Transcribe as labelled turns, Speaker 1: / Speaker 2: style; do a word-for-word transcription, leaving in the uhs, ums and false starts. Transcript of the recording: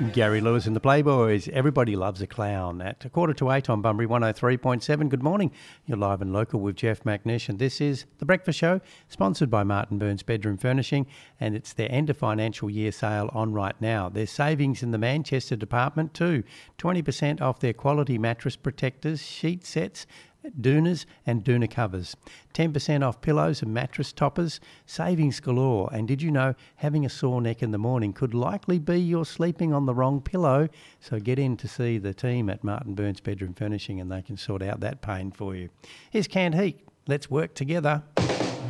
Speaker 1: Gary Lewis and the Playboys. Everybody loves a clown. At a quarter to eight on Bunbury one oh three point seven. Good morning. You're live and local with Jeff McNish, and this is The Breakfast Show, sponsored by Martin Burns Bedroom Furnishing, and it's their end of financial year sale on right now. There's savings in the Manchester department too. twenty percent off their quality mattress protectors, sheet sets, Doonas and Doona covers. ten percent off pillows and mattress toppers. Savings galore. And did you know having a sore neck in the morning could likely be you're sleeping on the wrong pillow? So get in to see the team at Martin Burns Bedroom Furnishing and they can sort out that pain for you. Here's Canned Heat. Let's work together.